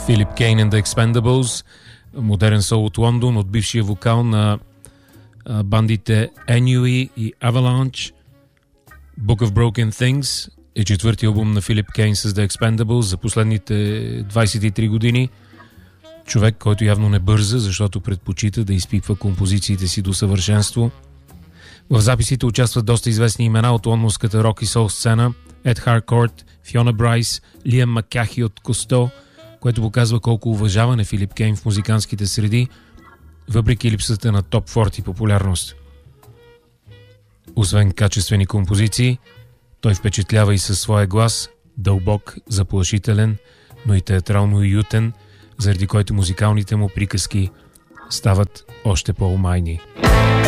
Филип Кейн and the Expendables, модерен сол от Лондон, от бившия вокал на бандите Ennui и Avalanche. Book of Broken Things е четвърти албум на Филип Кейн с The Expendables за последните 23 години. Човек, който явно не бърза, защото предпочита да изпипва композициите си до съвършенство. В записите участват доста известни имена от лондонската рок и сол сцена: Ед Харкорт, Фиона Брайс, Лиам Макахи от Косто, което показва колко уважаван е Филип Кейн в музикантските среди, въпреки липсата на топ 40 популярност. Освен качествени композиции, той впечатлява и със своя глас, дълбок, заплашителен, но и театрално уютен, заради който музикалните му приказки стават още по-умайни.